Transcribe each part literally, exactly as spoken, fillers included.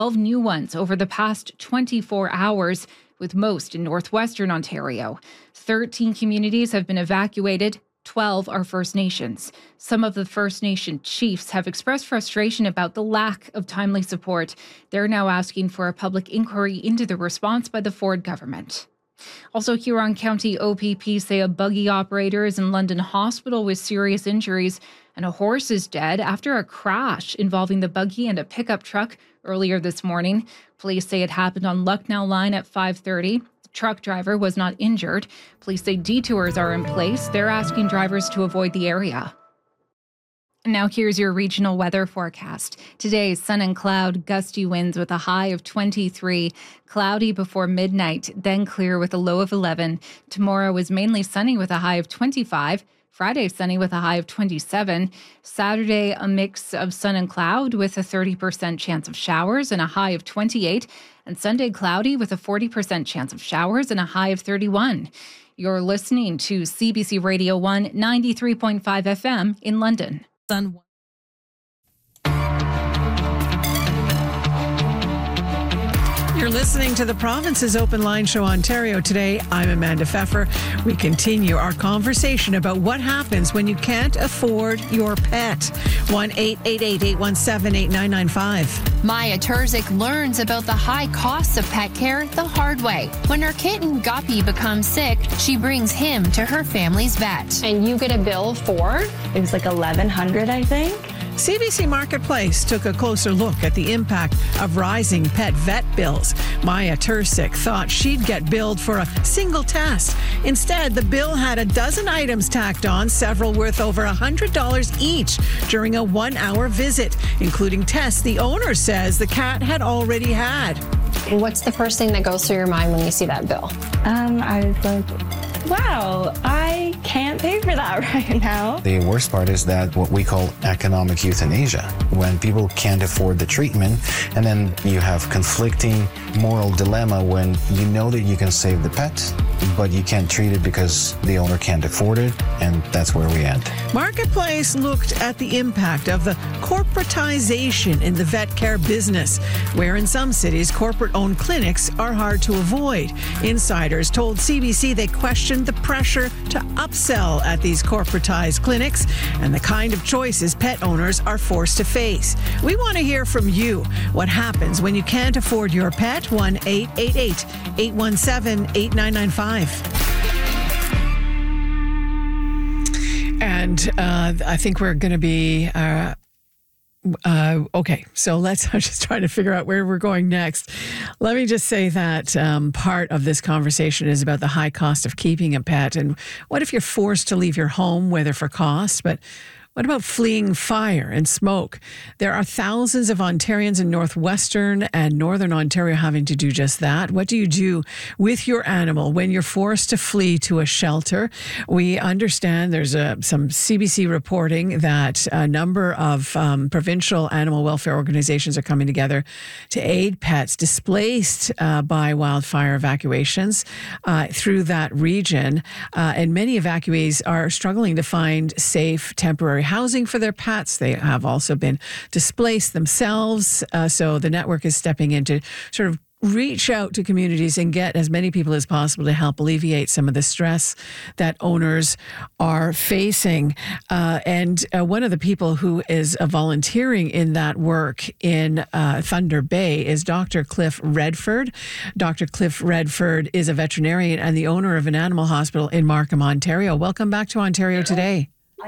twelve new ones over the past twenty-four hours, with most in northwestern Ontario. thirteen communities have been evacuated. twelve are First Nations. Some of the First Nation chiefs have expressed frustration about the lack of timely support. They're now asking for a public inquiry into the response by the Ford government. Also, Huron County O P P say a buggy operator is in London Hospital with serious injuries, and a horse is dead after a crash involving the buggy and a pickup truck earlier this morning. Police say it happened on Lucknow Line at five thirty. The truck driver was not injured. Police say detours are in place. They're asking drivers to avoid the area. Now here's your regional weather forecast. Today, sun and cloud, gusty winds with a high of twenty-three, cloudy before midnight, then clear with a low of eleven. Tomorrow is mainly sunny with a high of twenty-five. Friday, sunny with a high of twenty-seven. Saturday, a mix of sun and cloud with a thirty percent chance of showers and a high of twenty-eight. And Sunday, cloudy with a forty percent chance of showers and a high of thirty-one. You're listening to C B C Radio one ninety-three point five F M in London. Sun. You're listening to the Province's Open Line Show Ontario today. I'm Amanda Pfeffer. We continue our conversation about what happens when you can't afford your pet. one eight eight eight, eight one seven, eight nine nine five. Maya Terzic learns about the high costs of pet care the hard way. When her kitten Guppy becomes sick, she brings him to her family's vet. And you get a bill for? It was like eleven hundred dollars, I think. C B C Marketplace took a closer look at the impact of rising pet vet bills. Maya Terzic thought she'd get billed for a single test. Instead, the bill had a dozen items tacked on, several worth over one hundred dollars each during a one-hour visit, including tests the owner says the cat had already had. What's the first thing that goes through your mind when you see that bill? Um, I was like, wow, I can't pay for that right now. The worst part is that what we call economic euthanasia, when people can't afford the treatment, and then you have conflicting moral dilemma when you know that you can save the pet, but you can't treat it because the owner can't afford it, and that's where we end. Marketplace looked at the impact of the corporatization in the vet care business, where in some cities, corporate-owned clinics are hard to avoid. Insiders told C B C they questioned the pressure to upsell at these corporatized clinics and the kind of choices pet owners are forced to face. We want to hear from you. What happens when you can't afford your pet? one eight eight eight, eight one seven, eight nine nine five. And uh, I think we're going to be... Uh, Uh, okay, so let's, I'm just trying to figure out where we're going next. Let me just say that um, part of this conversation is about the high cost of keeping a pet. And what if you're forced to leave your home, whether for cost, but what about fleeing fire and smoke? There are thousands of Ontarians in northwestern and northern Ontario having to do just that. What do you do with your animal when you're forced to flee to a shelter? We understand there's a, some C B C reporting that a number of um, provincial animal welfare organizations are coming together to aid pets displaced uh, by wildfire evacuations uh, through that region. Uh, and many evacuees are struggling to find safe, temporary housing for their pets. They have also been displaced themselves. Uh, so the network is stepping in to sort of reach out to communities and get as many people as possible to help alleviate some of the stress that owners are facing. Uh, and uh, one of the people who is uh, volunteering in that work in uh, Thunder Bay is Doctor Cliff Redford. Doctor Cliff Redford is a veterinarian and the owner of an animal hospital in Markham, Ontario. Welcome back to Ontario Today.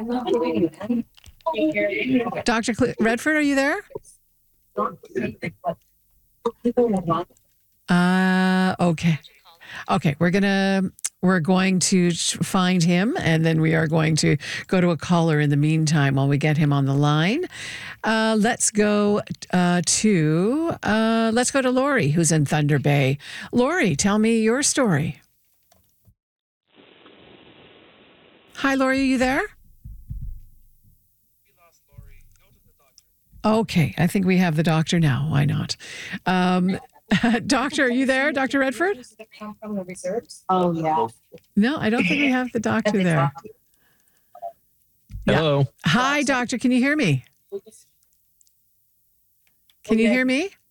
Doctor Cl- Redford, are you there? Uh, okay. Okay, we're gonna we're going to find him, and then we are going to go to a caller in the meantime while we get him on the line. Uh, let's go uh, to uh, let's go to Lori, who's in Thunder Bay. Lori, tell me your story. Hi, Lori, are you there? Okay, I think we have the doctor now. Why not? Um, doctor, are you there, Doctor Redford? Oh, yeah. No, I don't think we have the doctor there. Hello. Yeah. Hi, doctor. Can you hear me? Can you hear me?